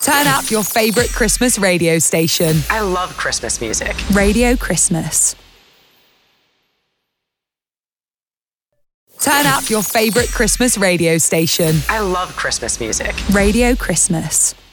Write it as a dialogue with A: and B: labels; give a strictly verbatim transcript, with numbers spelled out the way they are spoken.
A: Turn up your favourite Christmas radio station.
B: Turn up your favourite Christmas music.
A: Radio Christmas.
B: I love Christmas music.
A: Radio Christmas. Turn up your favourite Christmas radio station.
B: I love Christmas music.
A: Radio Christmas.